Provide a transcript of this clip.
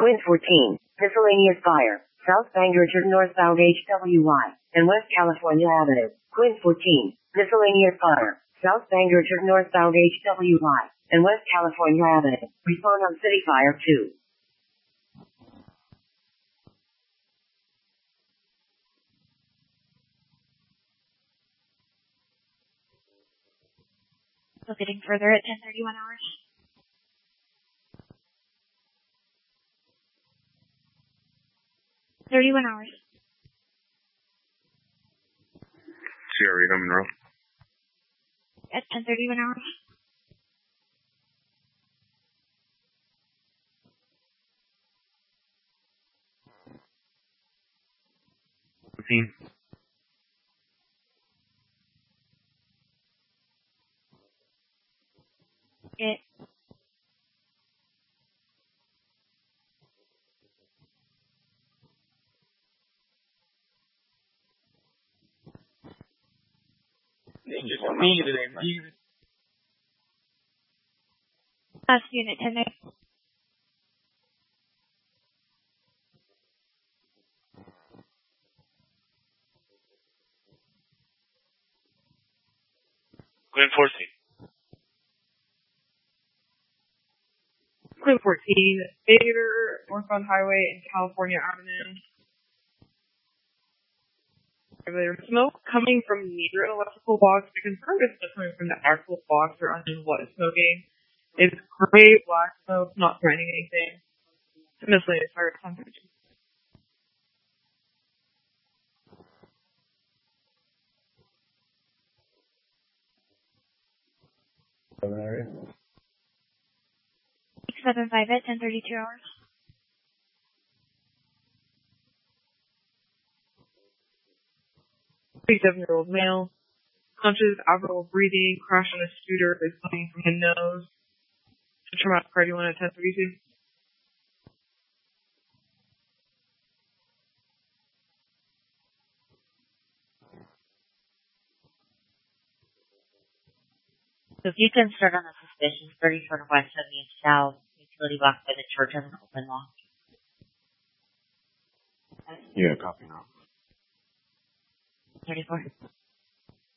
Quinn 14, miscellaneous fire, South Bangor to northbound HWY, and West California Avenue. Quinn 14, miscellaneous fire, South Bangor to northbound HWY, and West California Avenue. Respond on City Fire 2. Locating further at 10:31 hours. $31. Sierra Reno, Monroe. At 10:31 hours. Scene. It. Last unit 10. Quinn 14. Quinn 14, Vader, northbound highway and California Avenue. There's smoke coming from near an electrical box. The concern is smoke coming from the actual box or unknown what is smoking. It's gray, black smoke, not threatening anything. It's a miscellaneous fire contact. Area. 675 at 10:32 hours. A 37-year-old male, conscious, abnormal breathing, crash on a scooter, is bleeding from his nose. Traumatic party 1 at 10:32. So if you can start on the suspicion, 34 West 70th South, utility block by the church has an open lock. Yeah, copy now. 34.